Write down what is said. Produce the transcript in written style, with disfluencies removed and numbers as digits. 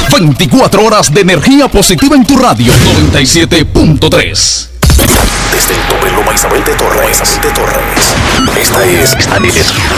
24 horas de energía positiva en tu radio. 97.3. Desde el tope Loma Isabel de Torres. Esta es